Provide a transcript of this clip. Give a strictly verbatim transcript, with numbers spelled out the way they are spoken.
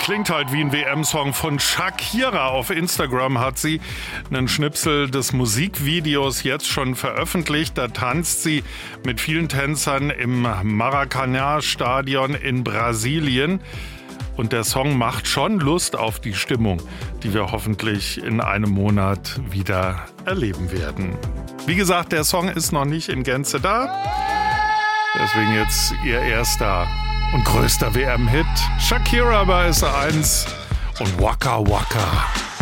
Klingt halt wie ein W M-Song von Shakira. Auf Instagram hat sie einen Schnipsel des Musikvideos jetzt schon veröffentlicht. Da tanzt sie mit vielen Tänzern im Maracanã-Stadion in Brasilien. Und der Song macht schon Lust auf die Stimmung, die wir hoffentlich in einem Monat wieder erleben werden. Wie gesagt, der Song ist noch nicht in Gänze da. Deswegen jetzt ihr erster und größter W M-Hit. Shakira bei S eins und Waka Waka.